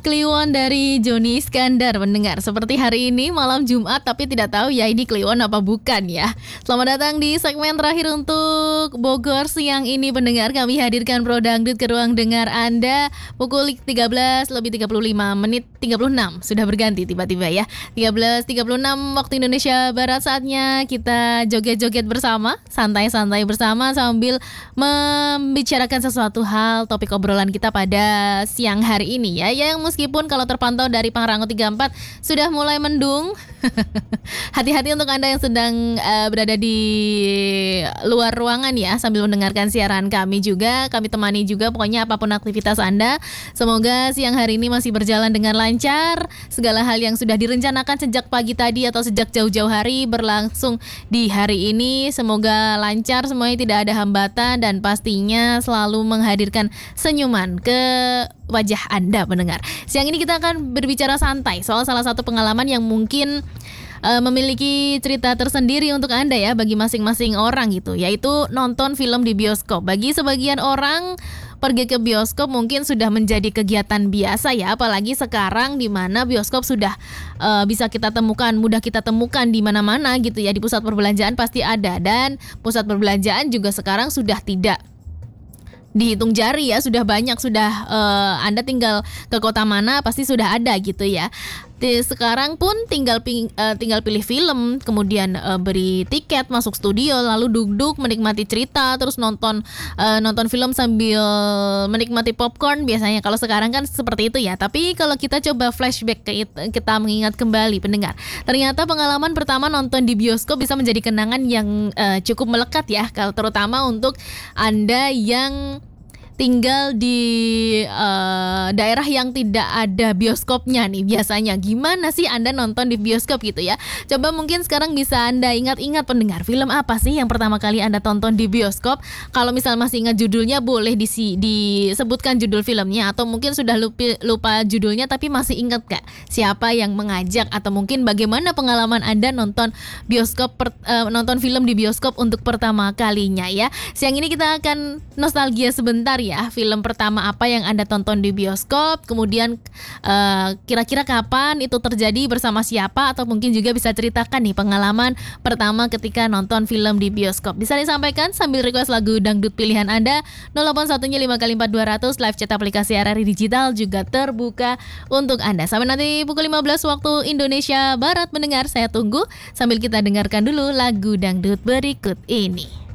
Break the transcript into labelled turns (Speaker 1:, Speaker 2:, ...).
Speaker 1: Kliwon dari Joni Iskandar mendengar. Seperti hari ini malam Jumat tapi tidak tahu ya ini Kliwon apa bukan ya. Selamat datang di segmen terakhir untuk Bogor siang ini pendengar. Kami hadirkan Pro Dangdut ke ruang dengar Anda pukul 13 lebih 35 menit 36. Sudah berganti tiba-tiba ya. 13.36 waktu Indonesia Barat, saatnya kita joget-joget bersama, santai-santai bersama sambil membicarakan sesuatu hal topik obrolan kita pada siang hari ini ya. Yang meskipun kalau terpantau dari Pangrango 34 sudah mulai mendung. Hati-hati untuk Anda yang sedang berada di luar ruangan ya, sambil mendengarkan siaran kami juga. Kami temani juga pokoknya apapun aktivitas Anda. Semoga siang hari ini masih berjalan dengan lancar. Segala hal yang sudah direncanakan sejak pagi tadi atau sejak jauh-jauh hari berlangsung di hari ini. Semoga lancar semuanya, tidak ada hambatan, dan pastinya selalu menghadirkan senyuman ke wajah Anda pendengar. Siang ini kita akan berbicara santai soal salah satu pengalaman yang mungkin memiliki cerita tersendiri untuk Anda ya, bagi masing-masing orang gitu, yaitu nonton film di bioskop. Bagi sebagian orang, pergi ke bioskop mungkin sudah menjadi kegiatan biasa ya, apalagi sekarang di mana bioskop sudah bisa kita temukan, mudah kita temukan di mana-mana gitu ya. Di pusat perbelanjaan pasti ada, dan pusat perbelanjaan juga sekarang sudah tidak dihitung jari ya, sudah banyak, sudah Anda tinggal ke kota mana pasti sudah ada gitu ya. Sekarang pun tinggal pilih film, kemudian beri tiket masuk studio, lalu duduk menikmati cerita, terus nonton film sambil menikmati popcorn biasanya. Kalau sekarang kan seperti itu ya. Tapi kalau kita coba flashback kita mengingat kembali pendengar, ternyata pengalaman pertama nonton di bioskop bisa menjadi kenangan yang cukup melekat ya, kalau terutama untuk Anda yang tinggal di daerah yang tidak ada bioskopnya nih. Biasanya gimana sih Anda nonton di bioskop gitu ya? Coba mungkin sekarang bisa Anda ingat-ingat pendengar, film apa sih yang pertama kali Anda tonton di bioskop? Kalau misal masih ingat judulnya boleh disebutkan judul filmnya, atau mungkin sudah lupa judulnya tapi masih ingat gak siapa yang mengajak, atau mungkin bagaimana pengalaman Anda nonton film di bioskop untuk pertama kalinya ya. Siang ini kita akan nostalgia sebentar ya, film pertama apa yang Anda tonton di bioskop, kemudian kira-kira kapan itu terjadi, bersama siapa, atau mungkin juga bisa ceritakan nih pengalaman pertama ketika nonton film di bioskop. Bisa disampaikan sambil request lagu dangdut pilihan Anda. 081-nya 5x4200, live chat aplikasi RRI Digital juga terbuka untuk Anda. Sampai nanti pukul 15 waktu Indonesia Barat mendengar, saya tunggu sambil kita dengarkan dulu lagu dangdut berikut ini.